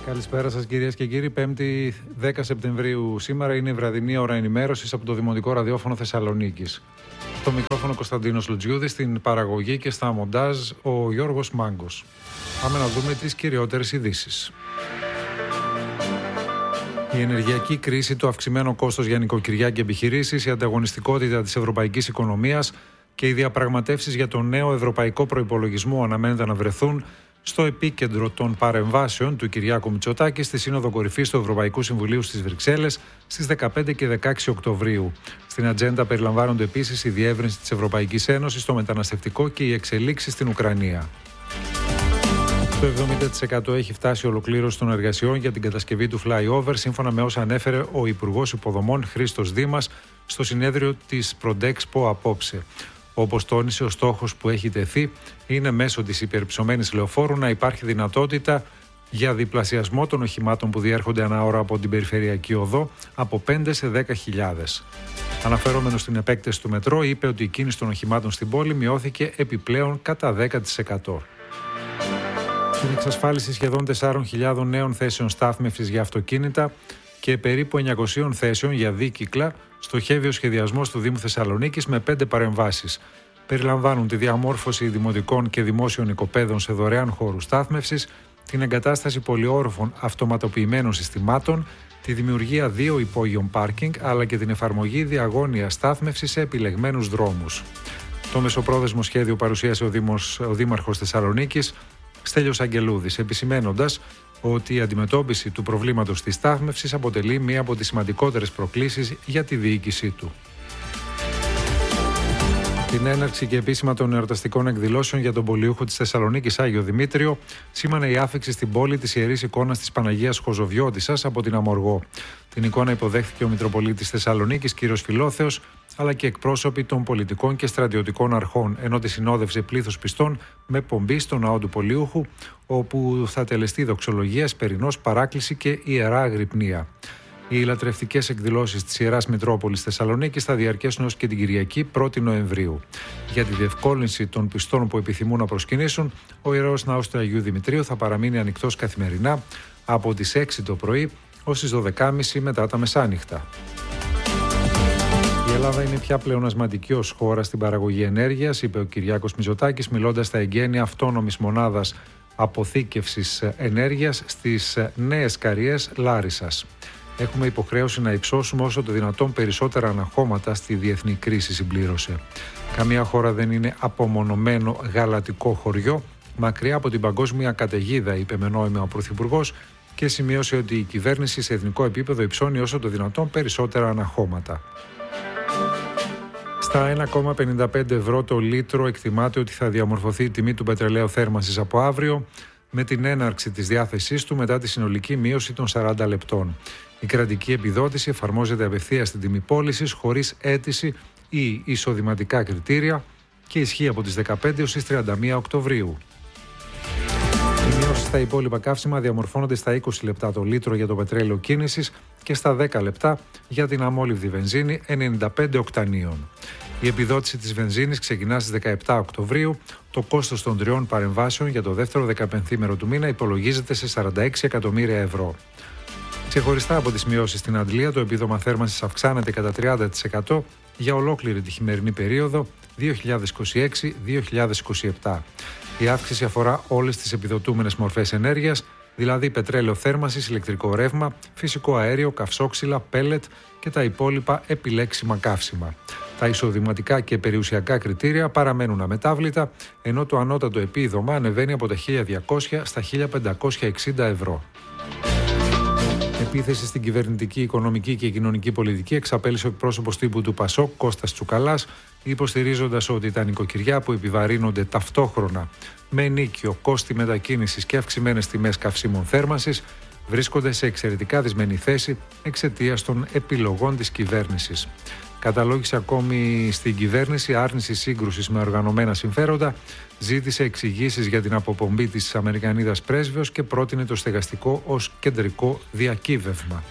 Καλησπέρα σας κυρίες και κύριοι. 5η 10 Σεπτεμβρίου σήμερα είναι η βραδινή ώρα ενημέρωσης από το Δημοτικό Ραδιόφωνο Θεσσαλονίκης. Στο μικρόφωνο Κωνσταντίνος Λουτζιούδης, στην παραγωγή και στα μοντάζ ο Γιώργος Μάγκος. Πάμε να δούμε τις κυριότερες ειδήσεις. Η ενεργειακή κρίση, το αυξημένο κόστος για νοικοκυριά και επιχειρήσεις, η ανταγωνιστικότητα της ευρωπαϊκής οικονομίας και οι διαπραγματεύσεις για τον νέο ευρωπαϊκό προϋπολογισμό αναμένεται να βρεθούν στο επίκεντρο των παρεμβάσεων του Κυριάκου Μητσοτάκη στη Σύνοδο Κορυφής του Ευρωπαϊκού Συμβουλίου στις Βρυξέλλες στις 15 και 16 Οκτωβρίου. Στην ατζέντα περιλαμβάνονται επίσης η διεύρυνση της Ευρωπαϊκής Ένωσης στο μεταναστευτικό και οι εξελίξεις στην Ουκρανία. Το 70% έχει φτάσει ολοκλήρωση των εργασιών για την κατασκευή του flyover, σύμφωνα με όσα ανέφερε ο Υπουργός Υποδομών Χρήστος Δήμας στο συνέδριο της Προντέξπο απόψε. Όπως τόνισε, ο στόχος που έχει τεθεί είναι μέσω της υπερυψωμένης λεωφόρου να υπάρχει δυνατότητα για διπλασιασμό των οχημάτων που διέρχονται ανά ώρα από την περιφερειακή οδό από 5 σε 10.000. Αναφερόμενος στην επέκταση του μετρό, είπε ότι η κίνηση των οχημάτων στην πόλη μειώθηκε επιπλέον κατά 10%. Στην εξασφάλιση σχεδόν 4.000 νέων θέσεων στάθμευσης για αυτοκίνητα και περίπου 900 θέσεων για δίκυκλα, στοχεύει ο σχεδιασμός του Δήμου Θεσσαλονίκης με 5 παρεμβάσεις. Περιλαμβάνουν τη διαμόρφωση δημοτικών και δημόσιων οικοπαίδων σε δωρεάν χώρους στάθμευσης, την εγκατάσταση πολυόροφων αυτοματοποιημένων συστημάτων, τη δημιουργία 2 υπόγειων πάρκινγκ, αλλά και την εφαρμογή διαγώνιας στάθμευσης σε επιλεγμένους δρόμους. Το μεσοπρόθεσμο σχέδιο παρουσίασε ο Δήμαρχος Θεσσαλονίκης, Στέλιος Αγγελούδης, επισημένοντας ότι η αντιμετώπιση του προβλήματος της στάθμευσης αποτελεί μία από τις σημαντικότερες προκλήσεις για τη διοίκησή του. Την έναρξη και επίσημα των εορταστικών εκδηλώσεων για τον πολιούχο της Θεσσαλονίκης Άγιο Δημήτριο σήμανε η άφιξη στην πόλη της Ιερής Εικόνας της Παναγίας Χοζοβιώτισσας από την Αμοργό. Την εικόνα υποδέχθηκε ο Μητροπολίτης Θεσσαλονίκης κ. Φιλόθεος, αλλά και εκπρόσωποι των πολιτικών και στρατιωτικών αρχών, ενώ τη συνόδευσε πλήθος πιστών με πομπή στο ναό του πολιούχου, όπου θα τελεστεί δοξολογία, σπερινός, παράκληση και ιερά αγρυπνία. Οι λατρευτικές εκδηλώσεις της Ιεράς Μητρόπολης Θεσσαλονίκης θα διαρκέσουν έως και την Κυριακή 1η Νοεμβρίου. Για τη διευκόλυνση των πιστών που επιθυμούν να προσκυνήσουν, ο Ιερός Ναός του Αγίου Δημητρίου θα παραμείνει ανοιχτός καθημερινά από τις 6 το πρωί ως τις 12.30 μετά τα μεσάνυχτα. Η Ελλάδα είναι πια πλεονασματική ως χώρα στην παραγωγή ενέργειας, είπε ο Κυριάκος Μητσοτάκης, μιλώντας στα εγγένεια αυτόνομης μονάδας αποθήκευσης ενέργειας στις νέες Καριές Λάρισσας. Έχουμε υποχρέωση να υψώσουμε όσο το δυνατόν περισσότερα αναχώματα στη διεθνή κρίση, συμπλήρωσε. Καμία χώρα δεν είναι απομονωμένο γαλατικό χωριό, μακριά από την παγκόσμια καταιγίδα, είπε με νόημα ο Πρωθυπουργός και σημείωσε ότι η κυβέρνηση σε εθνικό επίπεδο υψώνει όσο το δυνατόν περισσότερα αναχώματα. Στα 1,55 ευρώ το λίτρο εκτιμάται ότι θα διαμορφωθεί η τιμή του πετρελαίου θέρμανσης από αύριο, με την έναρξη της διάθεσής του μετά τη συνολική μείωση των 40 λεπτών. Η κρατική επιδότηση εφαρμόζεται απευθείας στην τιμή πώλησης, χωρίς αίτηση ή εισοδηματικά κριτήρια και ισχύει από τις 15 έως τις 31 Οκτωβρίου. Οι μειώσεις στα υπόλοιπα καύσιμα διαμορφώνονται στα 20 λεπτά το λίτρο για το πετρέλαιο κίνησης και στα 10 λεπτά για την αμόλυβδη βενζίνη 95 οκτανίων. Η επιδότηση της βενζίνης ξεκινά στις 17 Οκτωβρίου. Το κόστος των 3 παρεμβάσεων για το δεύτερο 15ήμερο του μήνα υπολογίζεται σε 46 εκατομμύρια ευρώ. Ξεχωριστά από τις μειώσεις στην Αντλία, το επίδομα θέρμανσης αυξάνεται κατά 30% για ολόκληρη τη χειμερινή περίοδο 2026-2027. Η αύξηση αφορά όλες τις επιδοτούμενες μορφές ενέργειας, δηλαδή πετρέλαιο θέρμανσης, ηλεκτρικό ρεύμα, φυσικό αέριο, καυσόξυλα, πέλετ και τα υπόλοιπα επιλέξιμα καύσιμα. Τα εισοδηματικά και περιουσιακά κριτήρια παραμένουν αμετάβλητα, ενώ το ανώτατο επίδομα ανεβαίνει από τα 1.200 στα 1.560 ευρώ. Επίθεση στην κυβερνητική, οικονομική και κοινωνική πολιτική εξαπέλυσε ο εκπρόσωπος τύπου του ΠΑΣΟΚ, Κώστας Τσουκαλάς, υποστηρίζοντας ότι τα νοικοκυριά που επιβαρύνονται ταυτόχρονα με ενίκιο, κόστη μετακίνησης και αυξημένες τιμές καυσίμων θέρμανσης βρίσκονται σε εξαιρετικά δυσμενή θέση εξαιτίας των επιλογών της κυβέρνησης. Καταλόγησε ακόμη στην κυβέρνηση άρνηση σύγκρουσης με οργανωμένα συμφέροντα, ζήτησε εξηγήσεις για την αποπομπή της Αμερικανίδας πρέσβεως και πρότεινε το στεγαστικό ως κεντρικό διακύβευμα.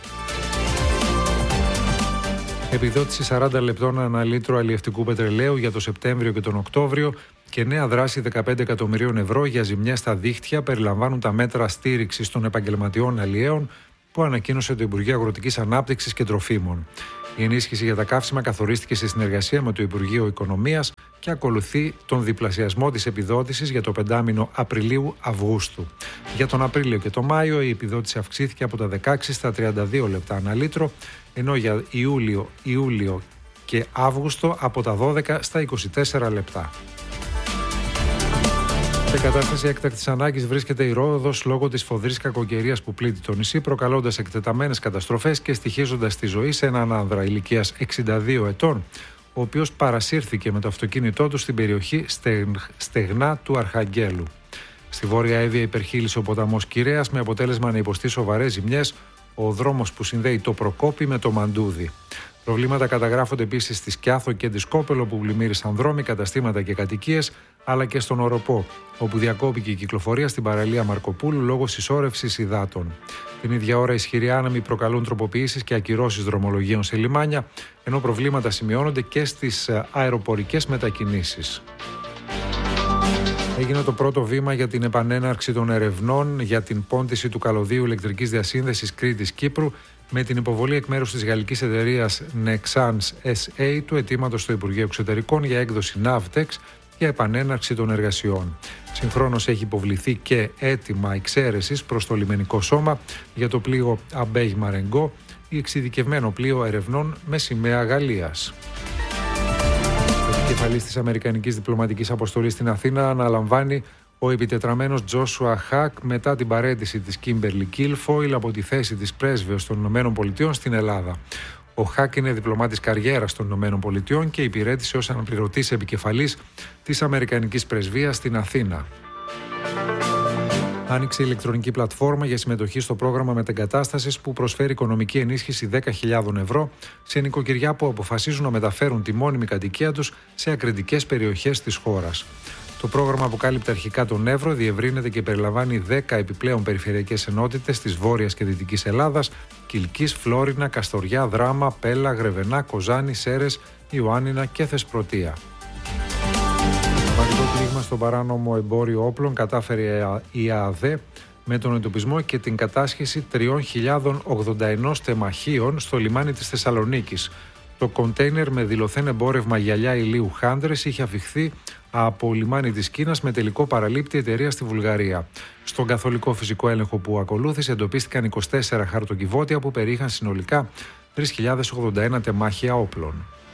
Επιδότηση 40 λεπτών ανά λίτρο αλλιευτικού πετρελαίου για το Σεπτέμβριο και τον Οκτώβριο και νέα δράση 15 εκατομμυρίων ευρώ για ζημιές στα δίχτυα περιλαμβάνουν τα μέτρα στήριξης των επαγγελματιών αλλιέων που ανακοίνωσε το Υπουργείο Αγροτικής Ανάπτυξης και Τροφίμων. Η ενίσχυση για τα καύσιμα καθορίστηκε σε συνεργασία με το Υπουργείο Οικονομίας και ακολουθεί τον διπλασιασμό της επιδότησης για το πεντάμηνο Απριλίου-Αυγούστου. Για τον Απρίλιο και τον Μάιο η επιδότηση αυξήθηκε από τα 16 στα 32 λεπτά ανά λίτρο, ενώ για Ιούλιο και Αύγουστο από τα 12 στα 24 λεπτά. Σε κατάσταση έκτακτης ανάγκης βρίσκεται η Ρόδος λόγω της φοδρής κακοκαιρίας που πλήττει το νησί, προκαλώντας εκτεταμένες καταστροφές και στοιχίζοντας τη ζωή σε έναν άνδρα ηλικίας 62 ετών, ο οποίος παρασύρθηκε με το αυτοκίνητό του στην περιοχή Στεγνά του Αρχαγγέλου. Στη Βόρεια Εύβοια υπερχείλησε ο ποταμός Κυρέας με αποτέλεσμα να υποστεί σοβαρές ζημιές ο δρόμος που συνδέει το Προκόπη με το Μαντούδι. Προβλήματα καταγράφονται επίσης στη Σκιάθο και τη Σκόπελο που πλημμύρισαν δρόμοι, καταστήματα και κατοικίες, αλλά και στον Οροπό, όπου διακόπηκε η κυκλοφορία στην παραλία Μαρκοπούλου λόγω συσσόρευσης υδάτων. Την ίδια ώρα, ισχυροί άνεμοι προκαλούν τροποποιήσεις και ακυρώσεις δρομολογίων σε λιμάνια, ενώ προβλήματα σημειώνονται και στις αεροπορικές μετακινήσεις. Έγινε το πρώτο βήμα για την επανέναρξη των ερευνών για την πόντιση του καλωδίου ηλεκτρικής διασύνδεσης Κρήτης-Κύπρου με την υποβολή εκ μέρους της γαλλικής εταιρείας Nexans SA του αιτήματος στο Υπουργείο Εξωτερικών για έκδοση Navtex για επανέναρξη των εργασιών. Συγχρόνως έχει υποβληθεί και αίτημα εξαίρεσης προς το λιμενικό σώμα για το πλοίο Αμπέγ Μαρεγκό, ή εξειδικευμένο πλοίο ερευνών με σημαία Γαλλίας. Επικεφαλής της Αμερικανικής Διπλωματικής Αποστολής στην Αθήνα αναλαμβάνει ο επιτετραμένος Τζόσουα Χακ μετά την παραίτηση της Κίμπερλι Κίλφοιλ από τη θέση της πρέσβεως των ΗΠΑ στην Ελλάδα. Ο Χακ είναι διπλωμάτης καριέρας των ΗΠΑ και υπηρέτησε ως αναπληρωτής επικεφαλής της Αμερικανικής Πρεσβείας στην Αθήνα. Άνοιξε ηλεκτρονική πλατφόρμα για συμμετοχή στο πρόγραμμα μετεγκατάστασης που προσφέρει οικονομική ενίσχυση 10.000 ευρώ σε νοικοκυριά που αποφασίζουν να μεταφέρουν τη μόνιμη κατοικία τους σε ακριτικές περιοχές της χώρας. Το πρόγραμμα που κάλυπτε αρχικά τον Εύρο διευρύνεται και περιλαμβάνει 10 επιπλέον περιφερειακές ενότητες της Βόρειας και Δυτικής Ελλάδας, Κιλκής, Φλόρινα, Καστοριά, Δράμα, Πέλα, Γρεβενά, Κοζάνη, Σέρες, Ιωάννινα και Θεσπρωτεία. Σημαντικό πλήγμα στο παράνομο εμπόριο όπλων κατάφερε η ΑΑΔ με τον εντοπισμό και την κατάσχεση 3.081 τεμαχίων στο λιμάνι της Θεσσαλονίκης. Το κοντέινερ με δηλωθέν εμπόρευμα γυαλιά ηλίου Χάντρες είχε αφιχθεί από λιμάνι της Κίνας με τελικό παραλήπτη εταιρεία στη Βουλγαρία. Στον καθολικό φυσικό έλεγχο που ακολούθησε εντοπίστηκαν 24 χαρτοκιβώτια που περιείχαν συνολικά 3.081 τεμάχια όπλων.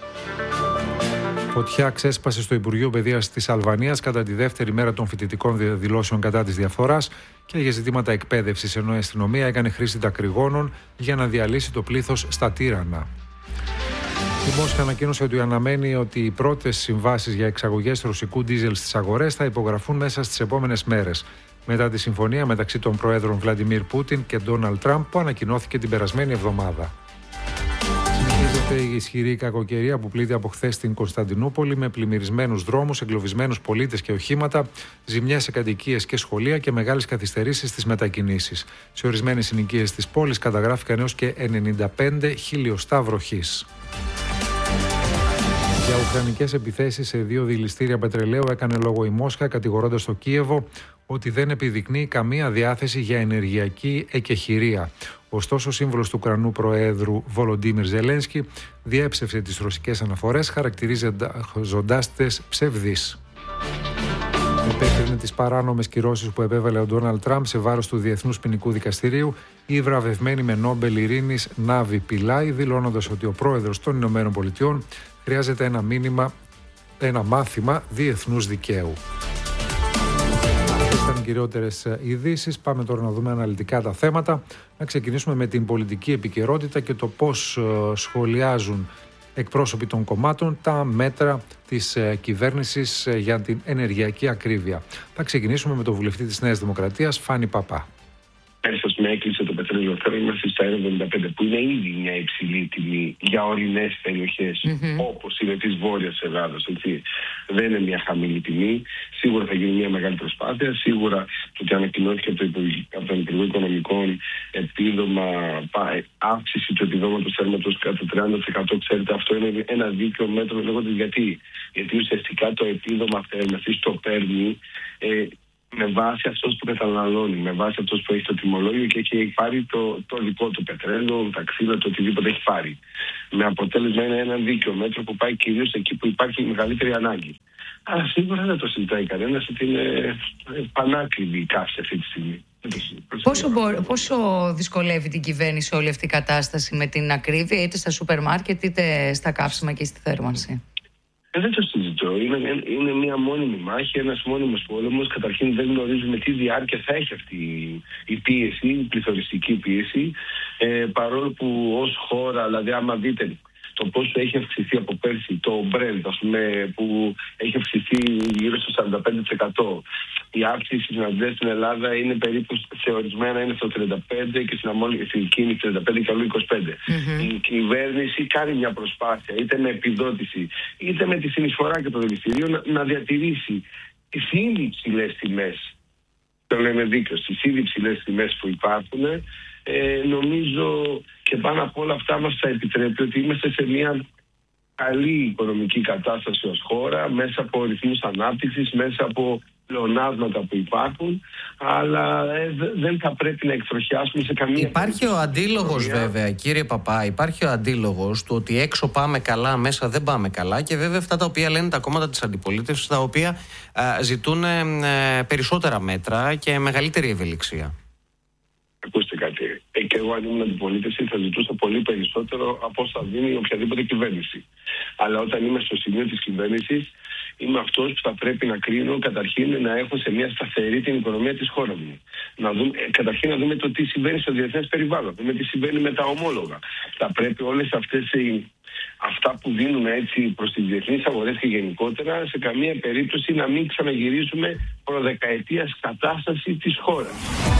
Φωτιά ξέσπασε στο Υπουργείο Παιδείας της Αλβανίας κατά τη δεύτερη μέρα των φοιτητικών δηλώσεων κατά της διαφθοράς και για ζητήματα εκπαίδευσης, ενώ η αστυνομία έκανε χρήση δακρυγόνων για να διαλύσει το πλήθος στα Τύρανα. Η Μόσχα ανακοίνωσε ότι αναμένει ότι οι πρώτες συμβάσεις για εξαγωγές ρωσικού ντίζελ στις αγορές θα υπογραφούν μέσα στις επόμενες μέρες, μετά τη συμφωνία μεταξύ των προέδρων Βλαντιμίρ Πούτιν και Ντόναλντ Τραμπ που ανακοινώθηκε την περασμένη εβδομάδα. Συνεχίζεται η ισχυρή κακοκαιρία που πλήττει από χθες στην Κωνσταντινούπολη με πλημμυρισμένους δρόμους, εγκλωβισμένους πολίτες και οχήματα, ζημιές σε κατοικίες και σχολεία και μεγάλες καθυστερήσεις στις μετακινήσεις. Σε ορισμένες συνοικίες της πόλης καταγράφηκαν έως και 95 χιλιοστά βροχής. Για ουκρανικές επιθέσεις σε 2 δηληστήρια πετρελαίου έκανε λόγο η Μόσχα, κατηγορώντας το Κίεβο ότι δεν επιδεικνύει καμία διάθεση για ενεργειακή εκεχηρία. Ωστόσο, ο σύμβουλος του Ουκρανού Προέδρου Βολοντίμιρ Ζελένσκι διέψευσε τις ρωσικές αναφορές, χαρακτηρίζοντάς τες ψευδείς. Επέκρινε τις παράνομες κυρώσεις που επέβαλε ο Ντόναλντ Τραμπ σε βάρος του Διεθνούς Ποινικού Δικαστηρίου η βραβευμένη με Νόμπελ Ειρήνης Νάβη Πιλάη, δηλώνοντας ότι ο πρόεδρος των ΗΠΑ χρειάζεται ένα μάθημα διεθνούς δικαίου. Αυτές ήταν οι κυριότερες ειδήσεις. Πάμε τώρα να δούμε αναλυτικά τα θέματα. Να ξεκινήσουμε με την πολιτική επικαιρότητα και το πώς σχολιάζουν εκπρόσωποι των κομμάτων τα μέτρα της κυβέρνησης για την ενεργειακή ακρίβεια. Θα ξεκινήσουμε με τον βουλευτή της Νέας Δημοκρατίας, Φάνη Παπά. Πέρσι έκλεισε το πετρέλαιο θέρμανσης στα 1,75, που είναι ήδη μια υψηλή τιμή για ορεινές περιοχές, όπως είναι της Βόρειας Ελλάδας. Δεν είναι μια χαμηλή τιμή. Σίγουρα θα γίνει μια μεγάλη προσπάθεια. Σίγουρα το ότι ανακοινώθηκε από τον Υπουργό Οικονομικών επίδομα, αύξηση του επιδόματος θέρματος κατά 30%. Ξέρετε, αυτό είναι ένα δίκαιο μέτρο λέγοντας γιατί. Γιατί ουσιαστικά το επίδομα θέρμανσης το παίρνει με βάση αυτός που καταναλώνει, με βάση αυτός που έχει το τιμολόγιο και έχει πάρει το δικό του πετρέλαιο, τα ξύλα, το οτιδήποτε έχει πάρει. Με αποτέλεσμα είναι ένα δίκαιο μέτρο που πάει κυρίως εκεί που υπάρχει η μεγαλύτερη ανάγκη. Αλλά σίγουρα δεν το συζητάει κανένας ότι είναι πανάκριβη η καύση αυτή τη στιγμή. Πόσο δυσκολεύει την κυβέρνηση όλη αυτή η κατάσταση με την ακρίβεια, είτε στα σούπερ μάρκετ είτε στα καύσιμα και στη θέρμανση? Δεν το συζητώ. Είναι μια μόνιμη μάχη, ένας μόνιμος πόλεμος. Καταρχήν δεν γνωρίζουμε τι διάρκεια θα έχει αυτή η πίεση, η πληθωριστική πίεση. Παρόλο που ως χώρα, δηλαδή άμα δείτε το πόσο έχει αυξηθεί από πέρσι το Brent, που έχει αυξηθεί γύρω στο 45%. Η αύξηση στις συναντές στην Ελλάδα είναι περίπου, θεωρισμένα είναι στο 35% και στην κίνηση 35% και αλλού 25%. Η κυβέρνηση κάνει μια προσπάθεια, είτε με επιδότηση, είτε με τη συνεισφορά και το δηληστήριο, να διατηρήσει τις ήδη υψηλές τιμές. Το λέμε δίκαιο, τις ήδη υψηλές τιμές που υπάρχουν. Νομίζω και πάνω από όλα αυτά μας θα επιτρέπει ότι είμαστε σε μια καλή οικονομική κατάσταση ως χώρα, μέσα από ρυθμούς ανάπτυξης, μέσα από πλεονάσματα που υπάρχουν, αλλά δεν θα πρέπει να εκτροχιάσουμε σε καμία... Υπάρχει ο αντίλογος βέβαια, κύριε Παπά, υπάρχει ο αντίλογος του ότι έξω πάμε καλά, μέσα δεν πάμε καλά, και βέβαια αυτά τα οποία λένε τα κόμματα της αντιπολίτευσης, τα οποία ζητούν περισσότερα μέτρα και μεγαλύτερη ευελιξία. Ακούστε κάτι. Και εγώ αν ήμουν αντιπολίτευση θα ζητούσα πολύ περισσότερο από όσα δίνει οποιαδήποτε κυβέρνηση. Αλλά όταν είμαι στο σημείο της κυβέρνησης, είμαι αυτός που θα πρέπει να κρίνω καταρχήν να έχω σε μια σταθερή την οικονομία της χώρας μου. Καταρχήν να δούμε το τι συμβαίνει στο διεθνές περιβάλλον, να δούμε τι συμβαίνει με τα ομόλογα. Θα πρέπει όλες αυτές αυτά που δίνουμε έτσι προς τις διεθνείς αγορές και γενικότερα σε καμία περίπτωση να μην ξαναγυρίσουμε προδεκαετίας κατάσταση της χώρας.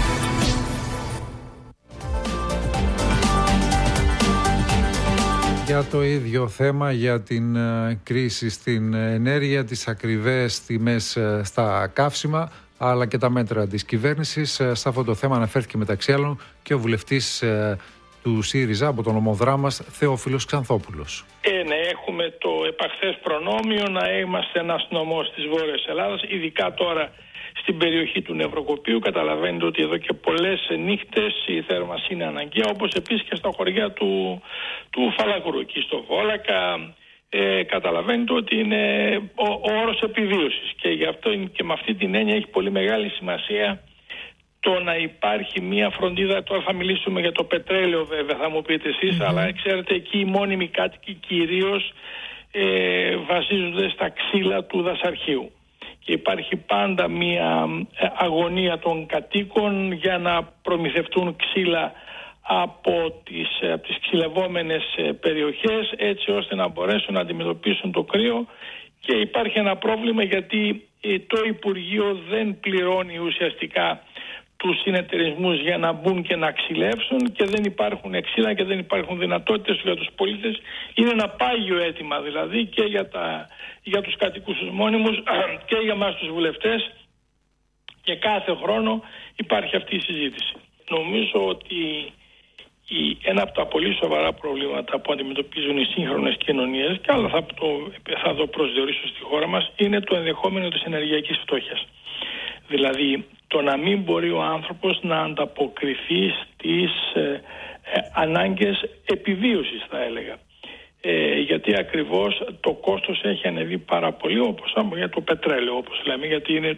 Για το ίδιο θέμα, για την κρίση στην ενέργεια, τις ακριβές τιμές στα καύσιμα, αλλά και τα μέτρα της κυβέρνησης. Σε αυτό το θέμα αναφέρθηκε μεταξύ άλλων και ο βουλευτής του ΣΥΡΙΖΑ από τον Ομοδράμας, Θεόφιλος Ξανθόπουλος. Ναι, έχουμε το επαχθές προνόμιο να είμαστε ένας νομός της Βόρειας Ελλάδας, ειδικά τώρα στην περιοχή του Νευροκοπίου. Καταλαβαίνετε ότι εδώ και πολλές νύχτες η θέρμανση είναι αναγκαία, όπως επίσης και στα χωριά του Φαλακρού. Εκεί στο Βόλακα καταλαβαίνετε ότι είναι ο όρος επιβίωσης, και γι' αυτό και με αυτή την έννοια έχει πολύ μεγάλη σημασία το να υπάρχει μια φροντίδα. Τώρα θα μιλήσουμε για το πετρέλαιο βέβαια, θα μου πείτε εσείς, αλλά ξέρετε εκεί οι μόνιμοι κάτοικοι κυρίως βασίζονται στα ξύλα του δασαρχείου. Και υπάρχει πάντα μια αγωνία των κατοίκων για να προμηθευτούν ξύλα από τις ξυλευόμενες περιοχές, έτσι ώστε να μπορέσουν να αντιμετωπίσουν το κρύο. Και υπάρχει ένα πρόβλημα γιατί το Υπουργείο δεν πληρώνει ουσιαστικά τους συνεταιρισμούς για να μπουν και να ξυλεύσουν, και δεν υπάρχουν ξύλα και δεν υπάρχουν δυνατότητες για τους πολίτες. Είναι ένα πάγιο αίτημα δηλαδή και για τους κατοικούς τους μόνιμους και για εμάς τους βουλευτές, και κάθε χρόνο υπάρχει αυτή η συζήτηση. Νομίζω ότι ένα από τα πολύ σοβαρά προβλήματα που αντιμετωπίζουν οι σύγχρονες κοινωνίες, και άλλα θα το προσδιορίσω στη χώρα μας, είναι το ενδεχόμενο της ενεργειακής φτώχειας. Δηλαδή το να μην μπορεί ο άνθρωπος να ανταποκριθεί στις ανάγκες επιβίωσης, θα έλεγα. Γιατί ακριβώς το κόστος έχει ανεβεί πάρα πολύ, όπως για το πετρέλαιο, όπως λέμε, γιατί είναι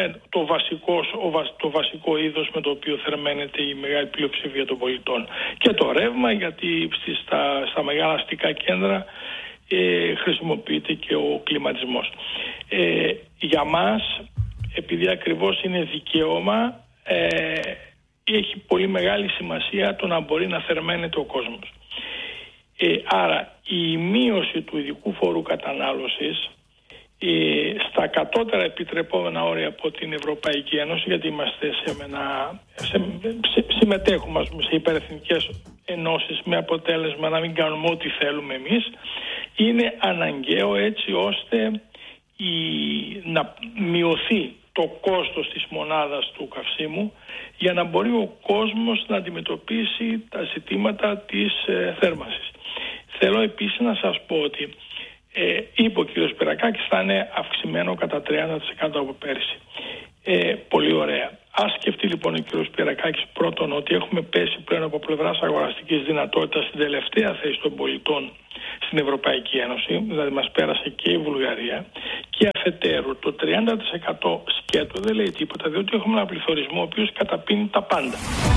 το βασικό είδος με το οποίο θερμαίνεται η μεγάλη πλειοψηφία των πολιτών. Και το ρεύμα, γιατί στα μεγάλα αστικά κέντρα χρησιμοποιείται και ο κλιματισμός. Για μας, επειδή ακριβώς είναι δικαίωμα, έχει πολύ μεγάλη σημασία το να μπορεί να θερμαίνεται ο κόσμος. Άρα η μείωση του ειδικού φόρου κατανάλωσης στα κατώτερα επιτρεπόμενα όρια από την Ευρωπαϊκή Ένωση, γιατί είμαστε συμμετέχουμε σε υπερεθνικές ενώσεις με αποτέλεσμα να μην κάνουμε ό,τι θέλουμε εμείς, είναι αναγκαίο έτσι ώστε να μειωθεί το κόστος της μονάδας του καυσίμου για να μπορεί ο κόσμος να αντιμετωπίσει τα ζητήματα της θέρμανσης. Θέλω επίσης να σας πω ότι είπε ο κ. Σπυρακάκης θα είναι αυξημένο κατά 30% από πέρσι. Πολύ ωραία. Ας σκεφτεί λοιπόν ο κ. Σπυρακάκης πρώτον ότι έχουμε πέσει πλέον από πλευράς αγοραστικής δυνατότητας στην τελευταία θέση των πολιτών στην Ευρωπαϊκή Ένωση, δηλαδή μας πέρασε και η Βουλγαρία, και αφετέρου το 30% σκέτο δεν λέει τίποτα, διότι έχουμε ένα πληθωρισμό ο οποίος καταπίνει τα πάντα.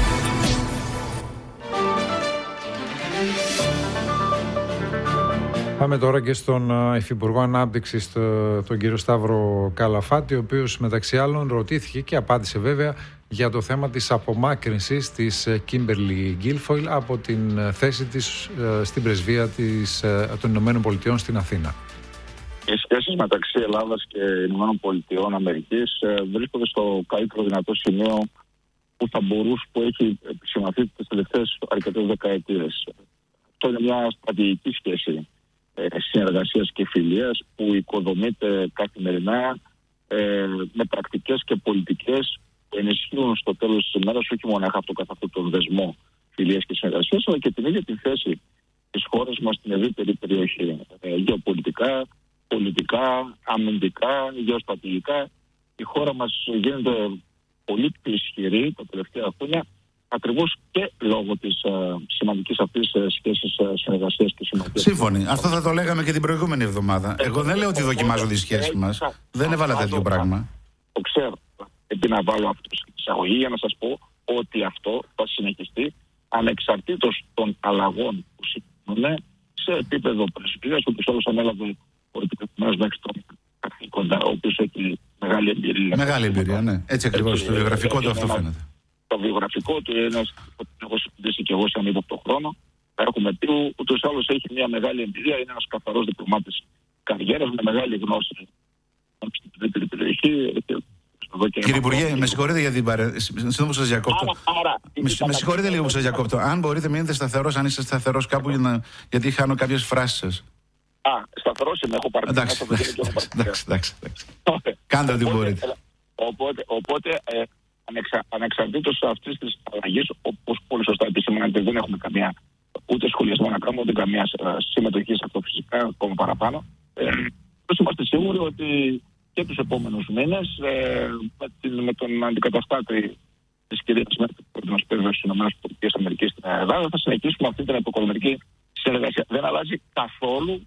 Πάμε τώρα και στον Υφυπουργό Ανάπτυξης, τον κύριο Σταύρο Καλαφάτη, ο οποίος μεταξύ άλλων ρωτήθηκε και απάντησε βέβαια για το θέμα της απομάκρυνσης της Κίμπερλι Γκίλφοιλ από την θέση της στην πρεσβεία των Ηνωμένων Πολιτειών στην Αθήνα. Οι σχέσεις μεταξύ Ελλάδας και Ηνωμένων Πολιτειών Αμερικής βρίσκονται στο καλύτερο δυνατό σημείο που έχει επισημαθεί τις τελευταίες αρκετές δεκαετίες. Αυτό είναι μια στρατηγική σχέση συνεργασίας και φιλίας που οικοδομείται καθημερινά με πρακτικές και πολιτικές που ενισχύουν στο τέλος της ημέρας όχι μόνο αυτό καθ' αυτό τον δεσμό φιλίας και συνεργασίας, αλλά και την ίδια τη θέση της χώρας μας στην ευρύτερη περιοχή. Γεωπολιτικά, πολιτικά, αμυντικά, γεωστρατηγικά. Η χώρα μας γίνεται πολύ πιο ισχυρή τα τελευταία χρόνια, ακριβώς και λόγω της σημαντικής αυτής σχέσης συνεργασίας και συμμαχίας. Σύμφωνοι. Αυτό θα το λέγαμε και την προηγούμενη εβδομάδα. Εγώ δεν λέω ότι δοκιμάζω τις σχέσεις μας. Δεν έβαλα τέτοιο πράγμα. Το ξέρω. Επειδή να βάλω αυτό στην εισαγωγή για να σας πω ότι αυτό θα συνεχιστεί ανεξαρτήτως των αλλαγών που συμβαίνουν σε επίπεδο πρεσβείας, όπως όλος ανέλαβε ο επιτεθειμένος μέχρι τον καθήκοντα, ο οποίος έχει μεγάλη εμπειρία. Μεγάλη εμπειρία, ναι. Έτσι ακριβώς. Το βιογραφικό του αυτό φαίνεται. Το βιογραφικό του είναι ένας που έχω συζητήσει και εγώ σαν ύποπτο χρόνο. Έχουμε πει ούτως ή άλλως έχει μια μεγάλη εμπειρία, είναι ένας καθαρός διπλωμάτης καριέρας με μεγάλη γνώση στην ευρύτερη περιοχή. Κύριε Υπουργέ, με συγχωρείτε για την παρέμβαση. Σύντομα σας διακόπτω. Με συγχωρείτε λίγο που σας διακόπτω. Αν μπορείτε, μείνετε σταθερός, αν είστε σταθερός κάπου, γιατί χάνω κάποιες φράσεις σας. Σταθερός είμαι, έχω παρακολουθήσει. Εντάξει. Κάντε ό,τι μπορείτε. Οπότε, ανεξαρτήτως αυτής της αλλαγής, όπως πολύ σωστά επισημαίνετε, δεν έχουμε καμία ούτε σχολιασμό να κάνουμε, ούτε καμία συμμετοχή σε αυτό φυσικά, ακόμα παραπάνω. Είμαστε σίγουροι ότι και τους επόμενους μήνες με τον αντικαταστάτη της κυρίας Μέρκελ που μας παίρνει στις ΗΠΑ στην Ελλάδα θα συνεχίσουμε αυτή την επικοδομητική συνεργασία. Δεν αλλάζει καθόλου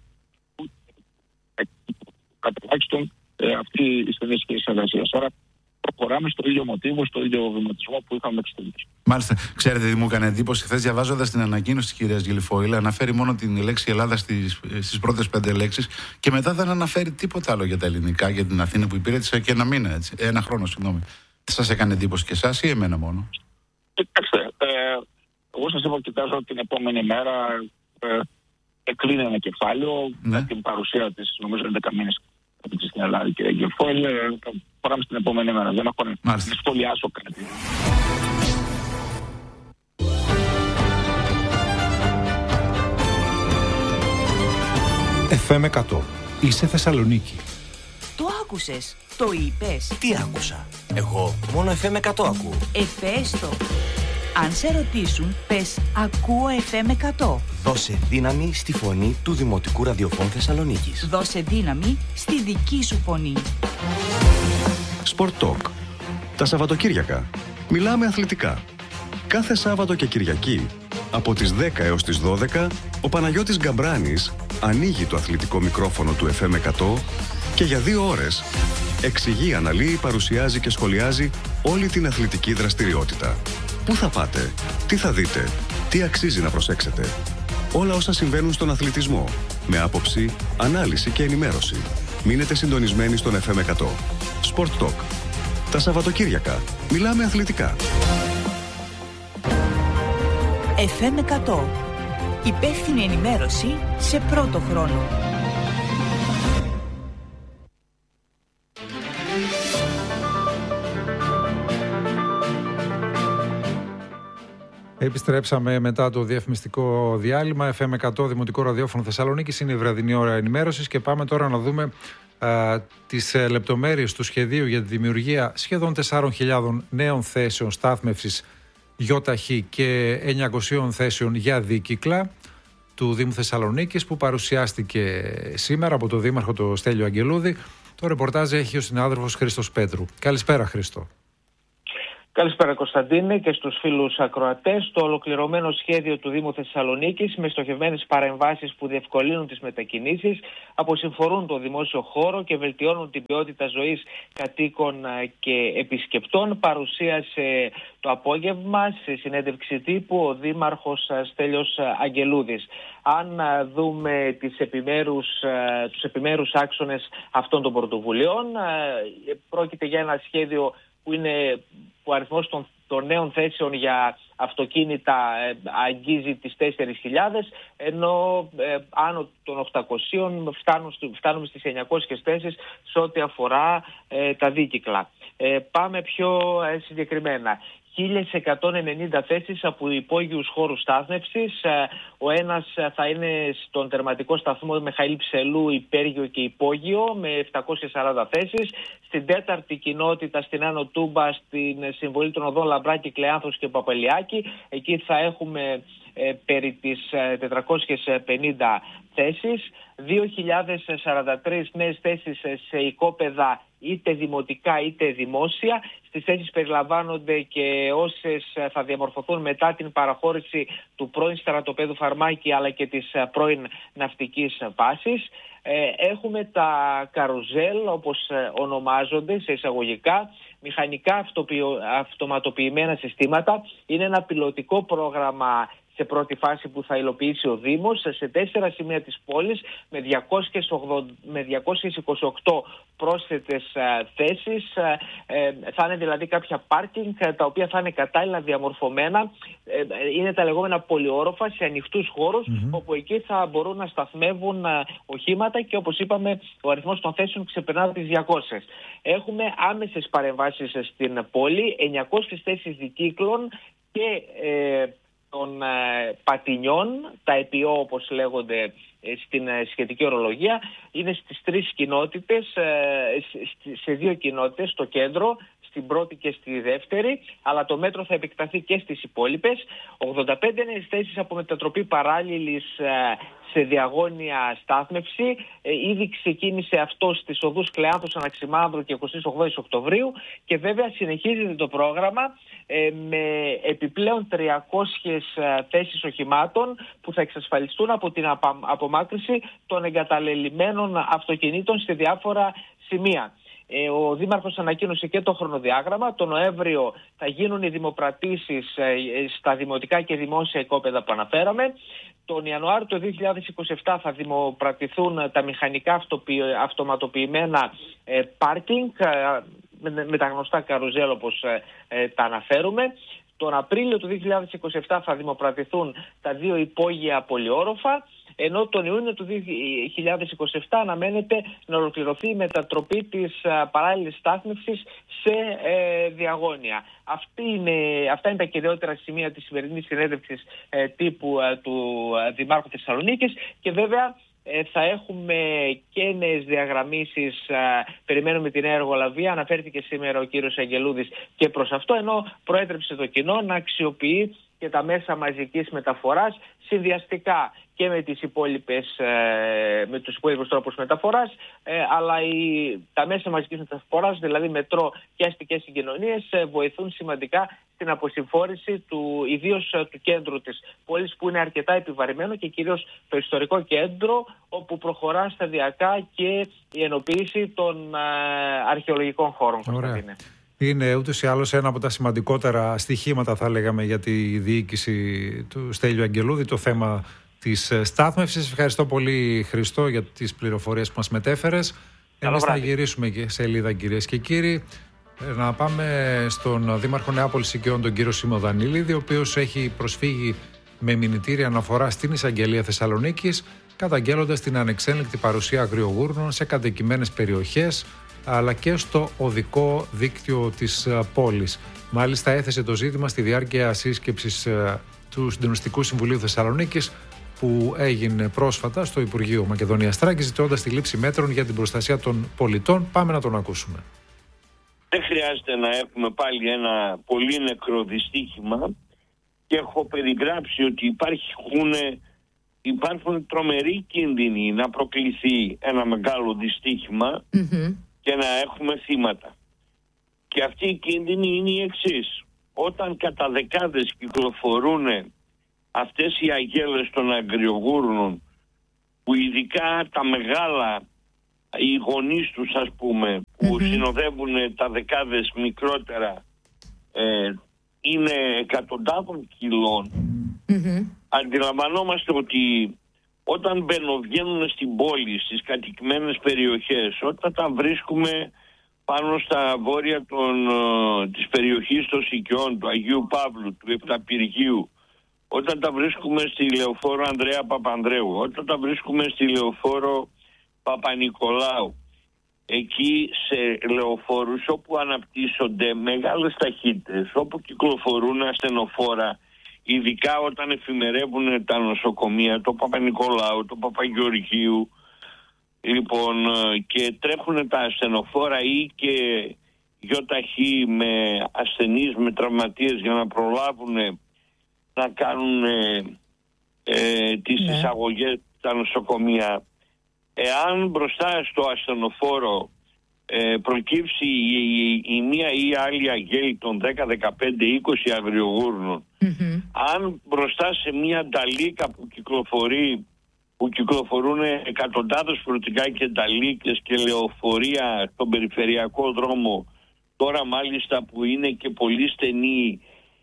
κατά τουλάχιστον αυτή η στενή σχέση συνεργασίας. Άρα προχωράμε στο ίδιο μοτίβο, στο ίδιο βηματισμό που είχαμε μέχρι στιγμής. Μάλιστα. Ξέρετε τι μου έκανε εντύπωση χθες διαβάζοντας την ανακοίνωση της κυρίας Γκίλφοιλ, αναφέρει μόνο την λέξη Ελλάδα στις πρώτες 5 λέξεις και μετά δεν αναφέρει τίποτα άλλο για τα ελληνικά, για την Αθήνα που υπηρέτησε και ένα χρόνο, συγγνώμη. Σας έκανε εντύπωση και εσάς ή εμένα μόνο? Κοιτάξτε, εγώ σας είπα, κοιτάζω την επόμενη μέρα εκλείνει ένα κεφάλαιο με την παρουσία της, νομίζω 11 μήνες στην Ελλάδα, κυρία Γκίλφοιλ. Πάμε στην επόμενη μέρα. Δεν έχω να σχολιάσω κάτι. FM 100. Είσαι Θεσσαλονίκη. Το άκουσες, το είπες. Τι άκουσα? Εγώ μόνο FM 100 ακούω. Πες το. Αν σε ρωτήσουν, πες ακούω FM 100. Δώσε δύναμη στη φωνή του Δημοτικού Ραδιοφώνου Θεσσαλονίκης. Δώσε δύναμη στη δική σου φωνή. Sport Talk. Τα Σαββατοκύριακα. Μιλάμε αθλητικά. Κάθε Σάββατο και Κυριακή, από τις 10 έως τις 12, ο Παναγιώτης Γκαμπράνης ανοίγει το αθλητικό μικρόφωνο του FM 100 και για 2 ώρες εξηγεί, αναλύει, παρουσιάζει και σχολιάζει όλη την αθλητική δραστηριότητα. Πού θα πάτε, τι θα δείτε, τι αξίζει να προσέξετε. Όλα όσα συμβαίνουν στον αθλητισμό, με άποψη, ανάλυση και ενημέρωση. Μείνετε συντονισμένοι στον FM 100. Sport Talk. Τα Σαββατοκύριακα. Μιλάμε αθλητικά. FM 100. Υπεύθυνη ενημέρωση σε πρώτο χρόνο. Επιστρέψαμε μετά το διαφημιστικό διάλειμμα. FM100 Δημοτικό Ραδιόφωνο Θεσσαλονίκης, είναι η βραδινή ώρα ενημέρωσης και πάμε τώρα να δούμε τις λεπτομέρειες του σχεδίου για τη δημιουργία σχεδόν 4.000 νέων θέσεων στάθμευσης ΙΧ και 900 θέσεων για δίκυκλα του Δήμου Θεσσαλονίκης, που παρουσιάστηκε σήμερα από τον Δήμαρχο τον Στέλιο Αγγελούδη. Το ρεπορτάζ έχει ο συνάδελφος Χρήστος Πέτρου. Καλησπέρα, Χρήστο. Καλησπέρα, Κωνσταντίνε, και στους φίλους ακροατές. Το ολοκληρωμένο σχέδιο του Δήμου Θεσσαλονίκης με στοχευμένες παρεμβάσεις που διευκολύνουν τις μετακινήσεις, αποσυμφορούν το δημόσιο χώρο και βελτιώνουν την ποιότητα ζωής κατοίκων και επισκεπτών, παρουσίασε το απόγευμα σε συνέντευξη τύπου ο Δήμαρχος Στέλιος Αγγελούδης. Αν δούμε τους επιμέρους άξονες αυτών των πρωτοβουλειών, πρόκειται για ένα σχέδιο που ο αριθμός των νέων θέσεων για αυτοκίνητα αγγίζει τις 4.000, ενώ άνω των 800 φτάνουμε στις 900 θέσεις σε ό,τι αφορά τα δίκυκλα. Πάμε πιο συγκεκριμένα. 1.190 θέσεις από υπόγειους χώρους στάθμευσης. Ο ένας θα είναι στον τερματικό σταθμό Μιχαήλ Ψελού, υπέργειο και υπόγειο, με 740 θέσεις. Στην τέταρτη κοινότητα, στην Άνω Τούμπα, στην συμβολή των οδών Λαμπράκη, Κλεάνθος και Παπαλιάκη, εκεί θα έχουμε περί τις 450 θέσεις. 2.043 νέες θέσεις σε οικόπεδα είτε δημοτικά είτε δημόσια. Στις θέσεις περιλαμβάνονται και όσες θα διαμορφωθούν μετά την παραχώρηση του πρώην στρατοπέδου Φαρμάκη αλλά και της πρώην ναυτικής βάσης. Έχουμε τα καρουζέλ, όπως ονομάζονται σε εισαγωγικά, μηχανικά αυτοματοποιημένα συστήματα. Είναι ένα πιλωτικό πρόγραμμα σε πρώτη φάση που θα υλοποιήσει ο Δήμος σε 4 σημεία της πόλης με 228 πρόσθετες θέσεις. Θα είναι δηλαδή κάποια πάρκινγκ τα οποία θα είναι κατάλληλα διαμορφωμένα. Είναι τα λεγόμενα πολυόροφα σε ανοιχτούς χώρους, όπου εκεί θα μπορούν να σταθμεύουν οχήματα και, όπως είπαμε, ο αριθμός των θέσεων ξεπερνά τις 200. Έχουμε άμεσες παρεμβάσεις στην πόλη, 900 θέσεις δικύκλων και των πατινιών, τα ΕΠΙΟ όπως λέγονται στην σχετική ορολογία. Είναι στις 3 κοινότητες, σε 2 κοινότητες, στο κέντρο, στην πρώτη και στη δεύτερη, αλλά το μέτρο θα επεκταθεί και στις υπόλοιπες. 85 νέες θέσεις από μετατροπή παράλληλης σε διαγώνια στάθμευση. Ήδη ξεκίνησε αυτό στις οδούς Κλεάνθους, Αναξιμάνδρου και 28 Οκτωβρίου, και βέβαια συνεχίζεται το πρόγραμμα με επιπλέον 300 θέσεις οχημάτων που θα εξασφαλιστούν από την απομάκρυνση των εγκαταλελειμμένων αυτοκινήτων σε διάφορα σημεία. Ο Δήμαρχος ανακοίνωσε και το χρονοδιάγραμμα. Το Νοέμβριο θα γίνουν οι δημοπρατήσεις στα δημοτικά και δημόσια οικόπεδα που αναφέραμε. Τον Ιανουάριο του 2027 θα δημοπρατηθούν τα μηχανικά αυτοματοποιημένα πάρκινγκ με τα γνωστά καρουζέλ, όπως τα αναφέρουμε. Τον Απρίλιο του 2027 θα δημοπρατηθούν τα 2 υπόγεια πολυόροφα, ενώ τον Ιούνιο του 2027 αναμένεται να ολοκληρωθεί η μετατροπή της παράλληλης στάθμευσης σε διαγώνια. Αυτά είναι τα κυριότερα σημεία της σημερινής συνέντευξης τύπου του Δημάρχου Θεσσαλονίκης, και βέβαια θα έχουμε και νέες διαγραμμίσεις. Περιμένουμε τη νέα εργολαβία. Αναφέρθηκε σήμερα ο κύριος Αγγελούδης και προς αυτό, ενώ προέτρεψε το κοινό να αξιοποιεί και τα μέσα μαζικής μεταφοράς συνδυαστικά και με τους υπόλοιπους τρόπους μεταφοράς, αλλά τα μέσα μαζικής μεταφοράς, δηλαδή μετρό και αστικές συγκοινωνίες, βοηθούν σημαντικά στην αποσυμφόρηση ιδίως του κέντρου της πόλης, που είναι αρκετά επιβαρημένο, και κυρίως το ιστορικό κέντρο, όπου προχωρά σταδιακά και η ενοποίηση των αρχαιολογικών χώρων. Είναι ούτως ή άλλως ένα από τα σημαντικότερα στοιχήματα, θα λέγαμε, για τη διοίκηση του Στέλιου Αγγελούδη, το θέμα της στάθμευσης. Ευχαριστώ πολύ, Χριστό, για τις πληροφορίες που μας μετέφερες. Εμείς θα γυρίσουμε και σελίδα, κυρίες και κύριοι. Να πάμε στον Δήμαρχο Νεάπολης Οικειών, τον κύριο Σίμω Δανίληδη, ο οποίος έχει προσφύγει με μηνυτήρια αναφορά στην Εισαγγελία Θεσσαλονίκης, καταγγέλλοντας την ανεξέλεγκτη παρουσία αγριογούρνων σε κατοικημένες περιοχές, αλλά και στο οδικό δίκτυο της πόλης. Μάλιστα έθεσε το ζήτημα στη διάρκεια σύσκεψης του Συντονιστικού Συμβουλίου Θεσσαλονίκης που έγινε πρόσφατα στο Υπουργείο Μακεδονίας Θράκης, ζητώντας τη λήψη μέτρων για την προστασία των πολιτών. Πάμε να τον ακούσουμε. Δεν χρειάζεται να έχουμε πάλι ένα πολύ νεκρό δυστύχημα και έχω περιγράψει ότι υπάρχουν τρομεροί κίνδυνοι να προκληθεί ένα μεγάλο δυστύχημα και να έχουμε θύματα. Και αυτή η κίνδυνη είναι η εξής. Όταν κατά δεκάδες κυκλοφορούν αυτές οι αγέλες των αγριογούρνων, που ειδικά τα μεγάλα, οι γονείς τους ας πούμε, που συνοδεύουν τα δεκάδες μικρότερα, είναι εκατοντάδων κιλών, αντιλαμβανόμαστε ότι όταν βγαίνουν στην πόλη, στις κατοικημένες περιοχές, όταν τα βρίσκουμε πάνω στα βόρεια της περιοχής των Σικιών, του Αγίου Παύλου, του Επταπυργίου, όταν τα βρίσκουμε στη λεωφόρο Ανδρέα Παπανδρέου, όταν τα βρίσκουμε στη λεωφόρο Παπα-Νικολάου, εκεί σε λεωφόρους όπου αναπτύσσονται μεγάλες ταχύτητες, όπου κυκλοφορούν ασθενοφόρα, ειδικά όταν εφημερεύουν τα νοσοκομεία, το Παπα-Νικολάου, το Παπαγεωργίου, λοιπόν, και τρέχουν τα ασθενοφόρα ή και γιοταχή με ασθενείς, με τραυματίες για να προλάβουν να κάνουν τις εισαγωγές στα νοσοκομεία. Εάν μπροστά στο ασθενοφόρο προκύψει η μία ή η άλλη αγέλη των 10, 15, 20 αγριογούρνων, αν μπροστά σε μία νταλίκα που κυκλοφορούν εκατοντάδες φορτηγά και νταλίκες και λεωφορεία στον περιφερειακό δρόμο, τώρα μάλιστα που είναι και πολύ στενή,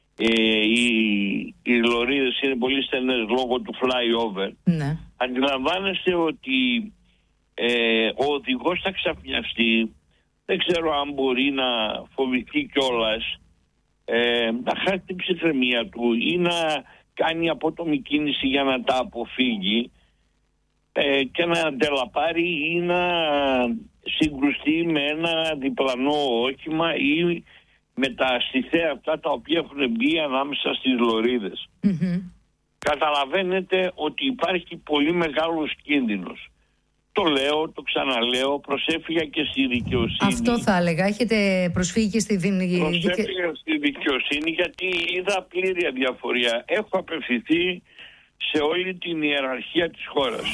οι λωρίδες είναι πολύ στενές λόγω του flyover, αντιλαμβάνεστε ότι ο οδηγός θα ξαφνιαστεί, δεν ξέρω αν μπορεί να φοβηθεί κιόλας, να χάσει την ψυχραιμία του ή να κάνει απότομη κίνηση για να τα αποφύγει και να αντελαπάρει ή να συγκρουστεί με ένα διπλανό όχημα ή με τα αστιθέα αυτά τα οποία έχουν μπει ανάμεσα στις λωρίδες. Καταλαβαίνετε ότι υπάρχει πολύ μεγάλος κίνδυνος. Το λέω, το ξαναλέω, προσέφυγα και στη δικαιοσύνη. Αυτό θα έλεγα. Έχετε προσφύγει και στη Προσέφυγα στη δικαιοσύνη γιατί είδα πλήρη αδιαφορία. Έχω απευθυνθεί σε όλη την ιεραρχία της χώρας.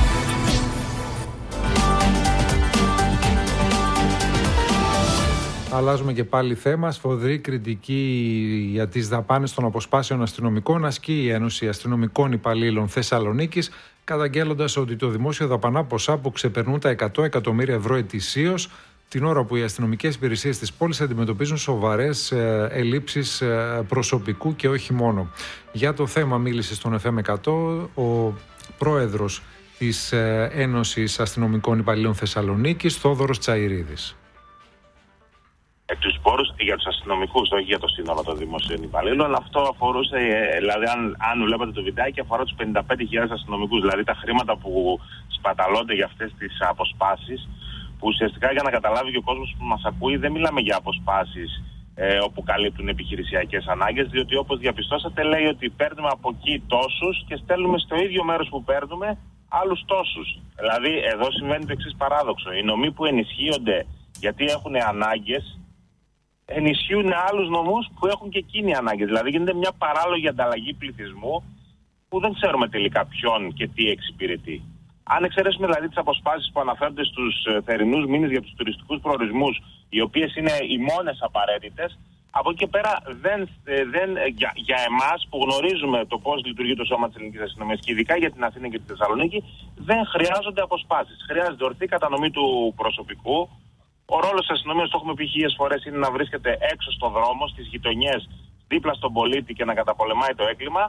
Αλλάζουμε και πάλι θέμα. Σφοδρή κριτική για τις δαπάνες των αποσπάσεων αστυνομικών ασκεί η Ένωση Αστυνομικών Υπαλλήλων Θεσσαλονίκης, καταγγέλλοντας ότι το δημόσιο δαπανά ποσά που ξεπερνούν τα 100 εκατομμύρια ευρώ ετησίως, την ώρα που οι αστυνομικές υπηρεσίες της πόλης αντιμετωπίζουν σοβαρές ελλείψεις προσωπικού και όχι μόνο. Για το θέμα μίλησε στον FM100 ο πρόεδρος της Ένωσης Αστυνομικών Υπαλλήλων Θεσσαλονίκης, Θόδωρος Τσαϊρίδης. Τους πόρους για τους αστυνομικούς, όχι για το σύνολο των δημοσίων υπαλλήλων, αλλά αυτό αφορούσε, δηλαδή αν βλέπατε το βιντεάκι, αφορά τους 55.000 αστυνομικούς, δηλαδή τα χρήματα που σπαταλώνται για αυτές τις αποσπάσεις, που ουσιαστικά, για να καταλάβει και ο κόσμος που μας ακούει, δεν μιλάμε για αποσπάσεις όπου καλύπτουν επιχειρησιακές ανάγκες, διότι όπως διαπιστώσατε λέει ότι παίρνουμε από εκεί τόσους και στέλνουμε στο ίδιο μέρος που παίρνουμε άλλους τόσους. Δηλαδή εδώ συμβαίνει το εξής παράδοξο. Οι νομοί που ενισχύονται γιατί έχουν ανάγκες, ενισχύουν άλλους νομούς που έχουν και εκείνοι ανάγκες. Δηλαδή γίνεται μια παράλογη ανταλλαγή πληθυσμού που δεν ξέρουμε τελικά ποιον και τι εξυπηρετεί. Αν εξαιρέσουμε δηλαδή τις αποσπάσεις που αναφέρονται στους θερινούς μήνες για τους τουριστικούς προορισμούς, οι οποίες είναι οι μόνες απαραίτητες, από εκεί και πέρα για εμάς που γνωρίζουμε το πώς λειτουργεί το σώμα της ελληνικής αστυνομίας και ειδικά για την Αθήνα και τη Θεσσαλονίκη, δεν χρειάζονται αποσπάσεις. Χρειάζεται ορθή κατανομή του προσωπικού. Ο ρόλος της αστυνομίας, το έχουμε πει 1000 φορές, είναι να βρίσκεται έξω στον δρόμο, στις γειτονιές, δίπλα στον πολίτη και να καταπολεμάει το έγκλημα.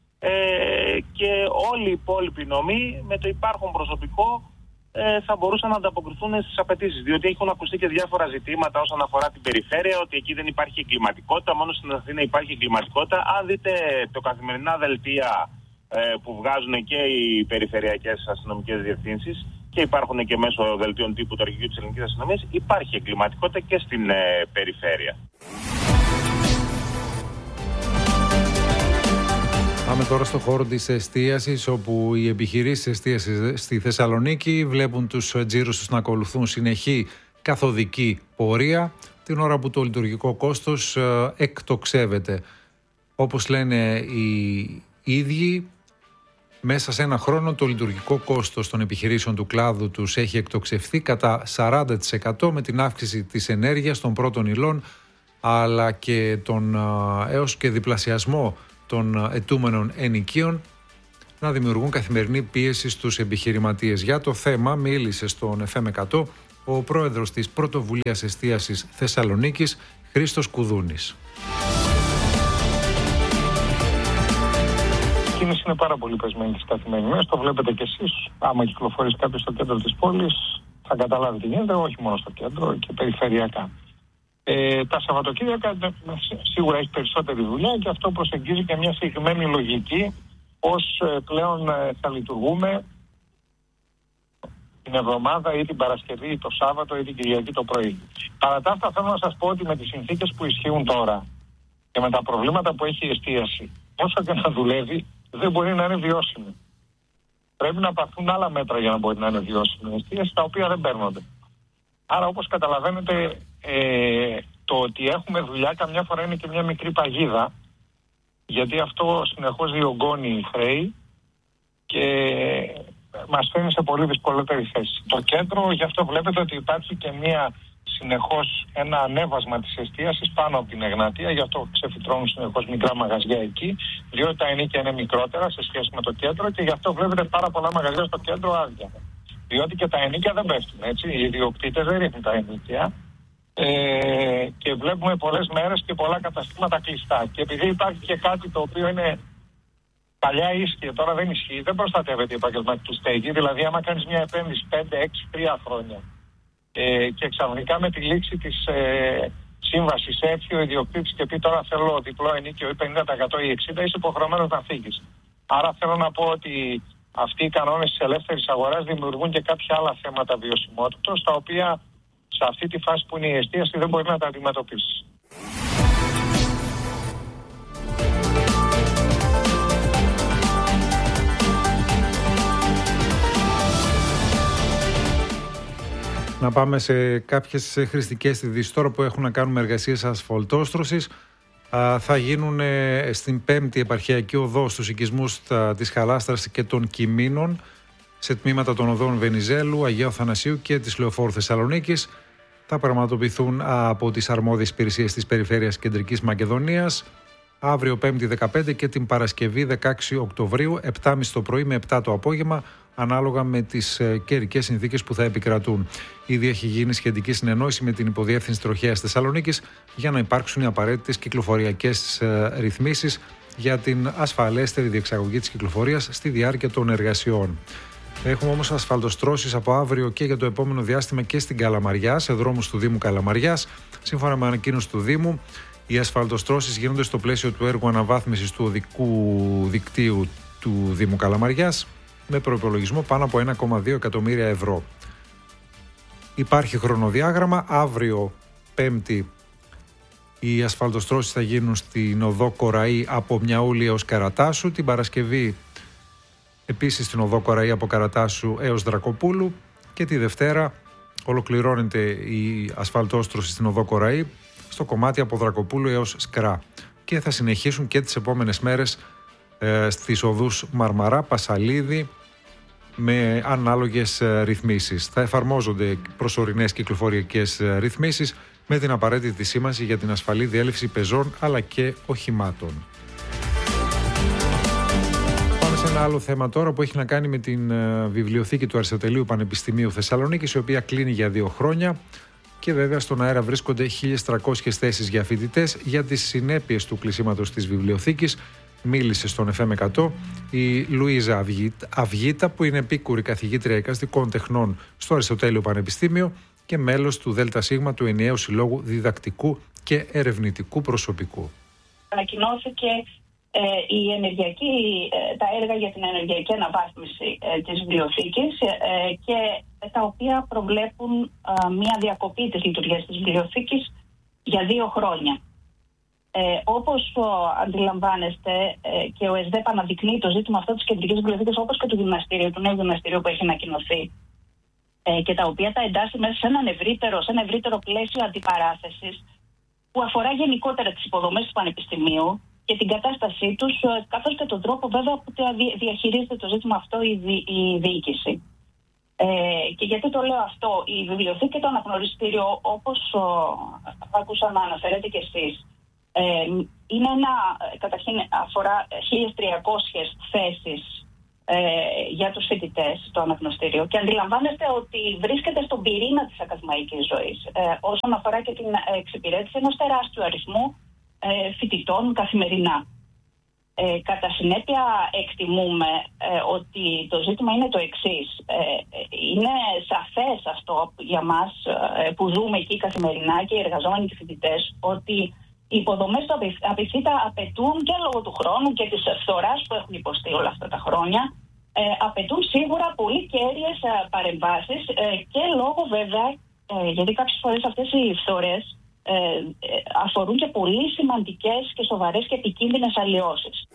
Και όλοι οι υπόλοιποι νομοί με το υπάρχον προσωπικό θα μπορούσαν να ανταποκριθούν στις απαιτήσεις. Διότι έχουν ακουστεί και διάφορα ζητήματα όσον αφορά την περιφέρεια, ότι εκεί δεν υπάρχει εγκληματικότητα, μόνο στην Αθήνα υπάρχει εγκληματικότητα. Αν δείτε το καθημερινά δελτία που βγάζουν και οι περιφερειακές αστυνομικές διευθύνσεις και υπάρχουν και μέσω δελτίων τύπου του Αρχηγείου της Ελληνικής Αστυνομίας, υπάρχει εγκληματικότητα και στην περιφέρεια. Πάμε τώρα στο χώρο της εστίασης, όπου οι επιχειρήσεις εστίασης στη Θεσσαλονίκη βλέπουν τους τζίρους τους να ακολουθούν συνεχή καθοδική πορεία, την ώρα που το λειτουργικό κόστος εκτοξεύεται. Όπως λένε οι ίδιοι, μέσα σε ένα χρόνο το λειτουργικό κόστος των επιχειρήσεων του κλάδου τους έχει εκτοξευθεί κατά 40% με την αύξηση της ενέργειας, των πρώτων υλών, αλλά και τον έως και διπλασιασμό των ετούμενων ενοικίων να δημιουργούν καθημερινή πίεση στους επιχειρηματίες. Για το θέμα μίλησε στον FM100 ο πρόεδρος της Πρωτοβουλίας Εστίασης Θεσσαλονίκης, Χρήστος Κουδούνης. Η κίνηση είναι πάρα πολύ πεσμένη στις καθημερινές, το βλέπετε κι εσείς. Άμα κυκλοφορείς κάποιος στο κέντρο της πόλης θα καταλάβει τι γίνεται, όχι μόνο στο κέντρο και περιφερειακά. Τα Σαββατοκύριακα σίγουρα έχει περισσότερη δουλειά και αυτό προσεγγίζει και μια συγκεκριμένη λογική πώς πλέον θα λειτουργούμε την εβδομάδα ή την Παρασκευή ή το Σάββατο ή την Κυριακή το πρωί. Παρά τα αυτά θέλω να σας πω ότι με τις συνθήκες που ισχύουν τώρα και με τα προβλήματα που έχει η εστίαση, όσο και να δουλεύει δεν μπορεί να είναι βιώσιμη. Πρέπει να πάρθουν άλλα μέτρα για να μπορεί να είναι βιώσιμη η εστίαση, τα οποία δεν παίρνονται. Άρα όπως καταλαβαίνετε το ότι έχουμε δουλειά καμιά φορά είναι και μια μικρή παγίδα, γιατί αυτό συνεχώς διωγγώνει χρέη και μας φέρνει σε πολύ δυσκολότερη θέση. Το κέντρο, γι' αυτό βλέπετε ότι υπάρχει και συνεχώς ένα ανέβασμα της εστίασης πάνω από την Εγνατία, γι' αυτό ξεφυτρώνουν συνεχώς μικρά μαγαζιά εκεί, διότι τα ενοίκια είναι μικρότερα σε σχέση με το κέντρο και γι' αυτό βλέπετε πάρα πολλά μαγαζιά στο κέντρο άδεια. Διότι και τα ενοίκια δεν πέφτουν, έτσι. Οι ιδιοκτήτες δεν ρίχνουν τα ενοίκια. Και βλέπουμε πολλές μέρες και πολλά καταστήματα κλειστά. Και επειδή υπάρχει και κάτι το οποίο είναι παλιά ίσχυε, τώρα δεν ισχύει, δεν προστατεύεται η επαγγελματική στέγη. Δηλαδή, άμα κάνεις μια επένδυση 5, 6, 3 χρόνια και ξαφνικά με τη λήξη της σύμβασης έρθει ο ιδιοκτήτης και πει τώρα θέλω διπλό ενίκιο ή 50% ή 60%, είσαι υποχρεωμένος να φύγεις. Άρα θέλω να πω ότι αυτοί οι κανόνες της ελεύθερης αγοράς δημιουργούν και κάποια άλλα θέματα βιωσιμότητας, τα οποία σε αυτή τη φάση που είναι η εστίαση δεν μπορεί να τα αντιμετωπίσει. Να πάμε σε κάποιες χρηστικές ειδήσεις τώρα που έχουν να κάνουν με εργασίες ασφαλτόστρωσης. Θα γίνουν στην 5η επαρχιακή οδό στους οικισμούς της Χαλάστρας και των Κιμήνων, σε τμήματα των οδών Βενιζέλου, Αγίου Αθανασίου και της Λεωφόρου Θεσσαλονίκης. Θα πραγματοποιηθούν από τις αρμόδιες υπηρεσίες της Περιφέρειας Κεντρικής Μακεδονίας αύριο 5η 15 και την Παρασκευή 16 Οκτωβρίου 7.30 το πρωί με 7 το απόγευμα, ανάλογα με τις καιρικές συνθήκες που θα επικρατούν. Ήδη έχει γίνει σχετική συνεννόηση με την Υποδιεύθυνση Τροχέας Θεσσαλονίκης για να υπάρξουν οι απαραίτητες κυκλοφοριακές ρυθμίσεις για την ασφαλέστερη διεξαγωγή της κυκλοφορίας στη διάρκεια των εργασιών. Έχουμε όμως ασφαλτοστρώσεις από αύριο και για το επόμενο διάστημα και στην Καλαμαριά, σε δρόμους του Δήμου Καλαμαριάς. Σύμφωνα με ανακοίνωση του Δήμου, οι ασφαλτοστρώσεις γίνονται στο πλαίσιο του έργου αναβάθμισης του οδικού δικτύου του Δήμου Καλαμαριάς με προϋπολογισμό πάνω από 1,2 εκατομμύρια ευρώ. Υπάρχει χρονοδιάγραμμα. Αύριο 5η οι ασφαλτοστρώσεις θα γίνουν στην οδό Κοραή από Μιαούλη έως Καρατάσου. Την Παρασκευή επίσης στην οδό Κοραή από Καρατάσου έως Δρακοπούλου και τη Δευτέρα ολοκληρώνεται η ασφαλτόστρωση στην οδό Κοραή στο κομμάτι από Δρακοπούλου έως Σκρά και θα συνεχίσουν και τις επόμενες μέρες στις οδούς Μαρμαρά, Πασαλίδη με ανάλογες ρυθμίσεις. Θα εφαρμόζονται προσωρινές κυκλοφοριακές ρυθμίσεις με την απαραίτητη σήμανση για την ασφαλή διέλευση πεζών αλλά και οχημάτων. Πάμε σε ένα άλλο θέμα τώρα που έχει να κάνει με την βιβλιοθήκη του Αριστοτελείου Πανεπιστημίου Θεσσαλονίκης, η οποία κλείνει για 2 χρόνια. Και βέβαια στον αέρα βρίσκονται 1.300 θέσεις για φοιτητές. Για τις συνέπειες του κλεισίματος της βιβλιοθήκης μίλησε στον FM100 η Λουίζα Αυγίτα, που είναι επίκουρη καθηγήτρια εικαστικών τεχνών στο Αριστοτέλειο Πανεπιστήμιο και μέλος του ΔΣ του Ενιαίου Συλλόγου Διδακτικού και Ερευνητικού Προσωπικού. Ανακοινώθηκε τα έργα για την ενεργειακή αναβάθμιση της βιβλιοθήκης και τα οποία προβλέπουν μια διακοπή της λειτουργίας της βιβλιοθήκης για 2 χρόνια. Όπως αντιλαμβάνεστε και ο ΕΣΔΕΠ αναδεικνύει το ζήτημα αυτό της κεντρικής βιβλιοθήκης, όπως και του γυμναστηρίου, του νέου γυμναστηρίου που έχει ανακοινωθεί, και τα οποία τα εντάσσει μέσα σε ένα ευρύτερο πλαίσιο αντιπαράθεσης που αφορά γενικότερα τις υποδομές του Πανεπιστημίου και την κατάστασή τους, καθώς και τον τρόπο βέβαια που διαχειρίζεται το ζήτημα αυτό η διοίκηση. Και γιατί το λέω αυτό? Η βιβλιοθήκη και το αναγνωριστήριο, όπως άκουσα να αναφέρετε κι εσείς, είναι καταρχήν αφορά 1.300 θέσεις για τους φοιτητές το αναγνωστήριο, και αντιλαμβάνεστε ότι βρίσκεται στον πυρήνα της ακαδημαϊκής ζωής όσον αφορά και την εξυπηρέτηση ενός τεράστιου αριθμού φοιτητών καθημερινά. Κατά συνέπεια εκτιμούμε ότι το ζήτημα είναι το εξής. Είναι σαφές αυτό για μας που ζούμε εκεί καθημερινά και οι εργαζόμενοι και οι φοιτητές, ότι οι υποδομές του απειθήτα απαιτούν, και λόγω του χρόνου και της φθοράς που έχουν υποστεί όλα αυτά τα χρόνια, απαιτούν σίγουρα πολύ κέρυες παρεμβάσεις και λόγω βέβαια, γιατί κάποιες φορές αυτές οι φθορές αφορούν και πολύ σημαντικές και σοβαρές και επικίνδυνες αλλοιώσεις.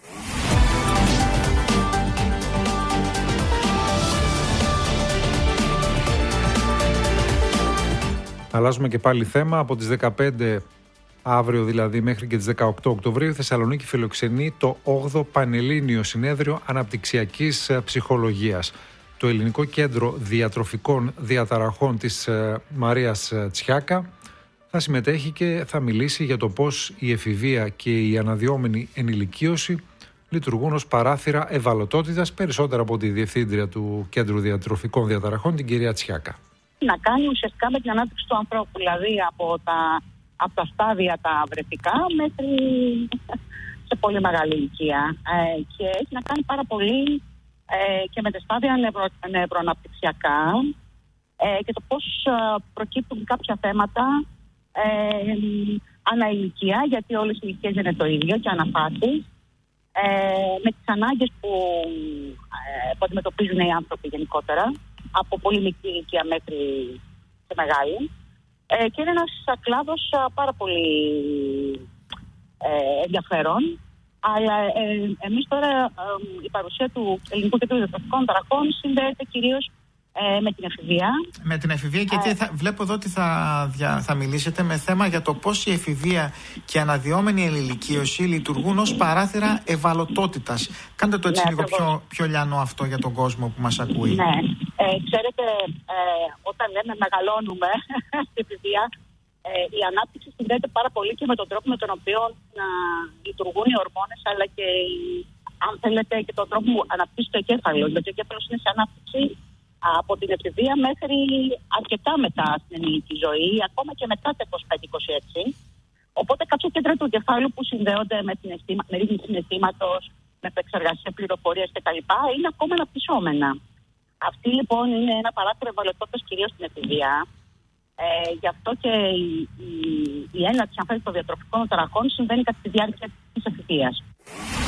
Αλλάζουμε και πάλι θέμα. Από τις 15 αύριο δηλαδή μέχρι και τις 18 Οκτωβρίου η Θεσσαλονίκη φιλοξενεί το 8ο Πανελλήνιο Συνέδριο Αναπτυξιακής Ψυχολογίας. Το Ελληνικό Κέντρο Διατροφικών Διαταραχών της Μαρίας Τσιάκα θα συμμετέχει και θα μιλήσει για το πώς η εφηβεία και η αναδυόμενη ενηλικίωση λειτουργούν ως παράθυρα ευαλωτότητας, περισσότερα από τη Διευθύντρια του Κέντρου Διατροφικών Διαταραχών, την κυρία Τσιάκα. Να κάνει ουσιαστικά με την ανάπτυξη του ανθρώπου, δηλαδή από τα στάδια τα βρεφικά μέχρι σε πολύ μεγάλη ηλικία. Και έχει να κάνει πάρα πολύ και με τα στάδια νευροαναπτυξιακά και το πώς προκύπτουν κάποια θέματα ανά ηλικία, γιατί όλες οι ηλικίες δεν είναι το ίδιο και αναφάσεις, με τις ανάγκες που αντιμετωπίζουν οι άνθρωποι γενικότερα, από πολύ μικρή ηλικία μέχρι σε μεγάλη. Και είναι ένας κλάδος πάρα πολύ ενδιαφέρον. Αλλά εμείς τώρα η παρουσία του Ελληνικού Κέντρου Διατροφικών Διαταραχών συνδέεται κυρίως με την εφηβεία. Με την εφηβεία, και βλέπω εδώ ότι θα μιλήσετε με θέμα για το πώς η εφηβεία και η αναδυόμενη ενηλικίωση λειτουργούν ως παράθυρα ευαλωτότητας. Κάντε το έτσι λίγο πιο λιανό αυτό για τον κόσμο που μας ακούει. Ναι. Ξέρετε, όταν λέμε μεγαλώνουμε στην εφηβεία, η ανάπτυξη συνδέεται πάρα πολύ και με τον τρόπο με τον οποίο λειτουργούν οι ορμόνες, αλλά και αν θέλετε και τον τρόπο που αναπτύσσει το εγκέφαλο. Γιατί ο εγκέφαλος είναι σε ανάπτυξη από την εφηβεία μέχρι αρκετά μετά στην ενήλικη ζωή, ακόμα και μετά τα 25-26. Οπότε κάποια κέντρα του εγκεφάλου που συνδέονται με ρύθμιση συναισθήματος, με επεξεργασία πληροφορίας κτλ. Είναι ακόμα αναπτυσσόμενα. Αυτή λοιπόν είναι ένα παράθυρο ευαλωτότητας κυρίως στην εφηβεία. Γι' αυτό και η έναρξη των διατροφικών διαταραχών συμβαίνει κατά τη διάρκεια της εφηβείας.